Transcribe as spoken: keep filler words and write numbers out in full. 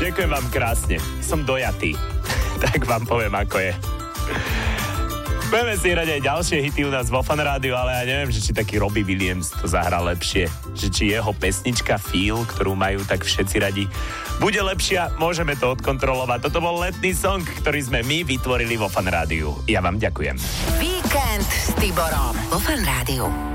Ďakujem vám krásne. Som dojatý. Tak vám poviem, ako je. Budeme si hrať aj ďalšie hity u nás vo Fan Rádiu, ale ja neviem, že či taký Robbie Williams to zahrá lepšie. Že či jeho pesnička Feel, ktorú majú tak všetci radi, bude lepšia, môžeme to odkontrolovať. Toto bol letný song, ktorý sme my vytvorili vo Fan Rádiu. Ja vám ďakujem. Víkend s Tiborom vo Fan Rádiu.